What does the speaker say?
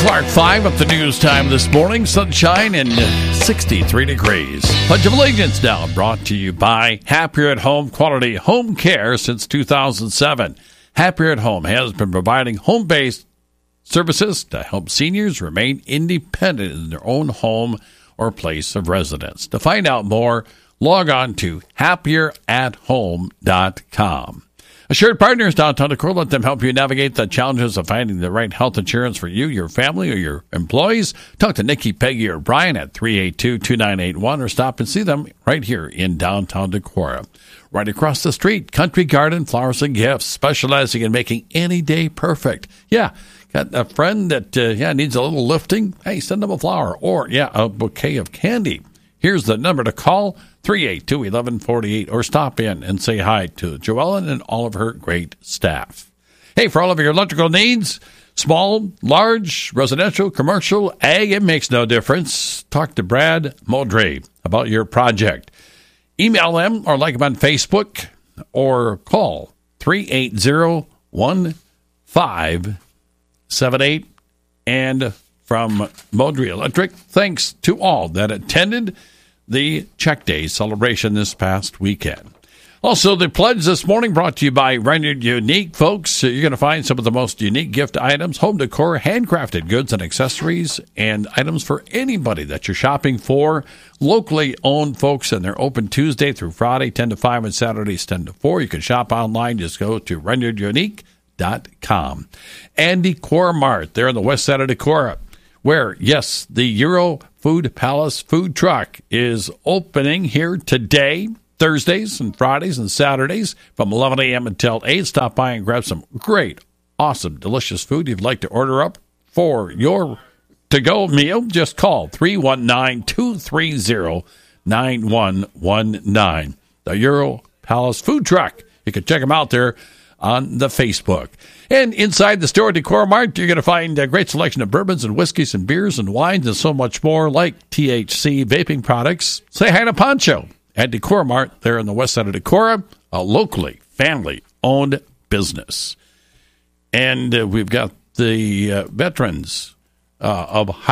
Clark 5 up the news time this morning. Sunshine and 63 degrees. Pledge of Allegiance now brought to you by Happier at Home Quality Home Care since 2007. Happier at Home has been providing home-based services to help seniors remain independent in their own home or place of residence. To find out more, log on to happierathome.com. Assured Partners downtown Decorah, let them help you navigate the challenges of finding the right health insurance for you, your family, or your employees. Talk to Nikki, Peggy, or Brian at 382-2981 or stop and see them right here in downtown Decorah. Right across the street, Country Garden Flowers and Gifts, specializing in making any day perfect. Yeah, got a friend that needs a little lifting? Hey, send them a flower or, a bouquet of candy. Here's the number to call, 382-1148, or stop in and say hi to Joellen and all of her great staff. Hey, for all of your electrical needs, small, large, residential, commercial, ag, it makes no difference. Talk to Brad Modry about your project. Email them or like them on Facebook or call 380-1578. And from Modry Electric, thanks to all that attended the Check Day celebration this past weekend. Also, the pledge this morning brought to you by Rendered Unique. Folks, you're going to find some of the most unique gift items, home decor, handcrafted goods and accessories, and items for anybody that you're shopping for. Locally owned, folks, and they're open Tuesday through Friday, 10 to 5, and Saturdays, 10 to 4. You can shop online. Just go to renderedunique.com. And Decor Mart, there on the west side of Decorah, where, yes, the Euro Food Palace food truck is opening here today, Thursdays and Fridays and Saturdays from 11 a.m. until 8. Stop by and grab some great, awesome, delicious food you'd like to order up for your to-go meal. Just call 319-230-9119. The Euro Palace food truck. You can check them out there on the Facebook. And inside the store at Decor Mart, you're going to find a great selection of bourbons and whiskeys and beers and wines and so much more, like THC vaping products. Say hi to Pancho at Decor Mart there on the west side of Decorah, a locally family-owned business. And we've got the veterans of